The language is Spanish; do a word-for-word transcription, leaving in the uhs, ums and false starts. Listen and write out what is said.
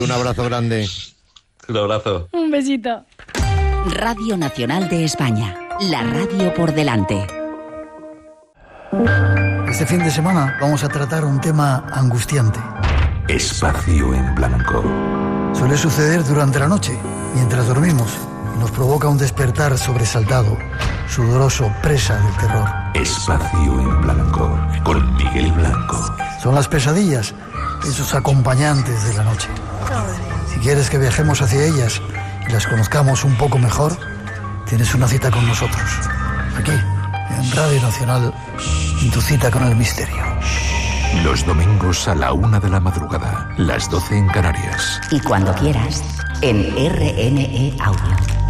Un abrazo grande. Un abrazo. Un besito. Radio Nacional de España. La radio por delante. Este fin de semana vamos a tratar un tema angustiante. Espacio en blanco. Suele suceder durante la noche, mientras dormimos, y nos provoca un despertar sobresaltado, sudoroso, presa del terror. Espacio en blanco, con Miguel Blanco. Son las pesadillas, esos acompañantes de la noche. Si quieres que viajemos hacia ellas y las conozcamos un poco mejor, tienes una cita con nosotros. Aquí, en Radio Nacional, en tu cita con el misterio. Los domingos a la una de la madrugada, las doce en Canarias. Y cuando quieras, en R N E Audio.